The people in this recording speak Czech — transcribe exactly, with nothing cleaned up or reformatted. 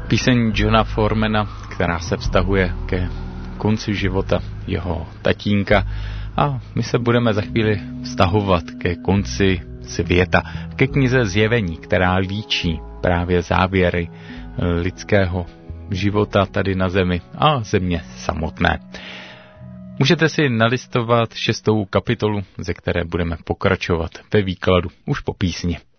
Píseň Johna Foremana, která se vztahuje ke konci života jeho tatínka, a my se budeme za chvíli vztahovat ke konci světa, ke knize Zjevení, která líčí právě závěry lidského života tady na zemi a země samotné. Můžete si nalistovat šestou kapitolu, ze které budeme pokračovat ve výkladu už po písni.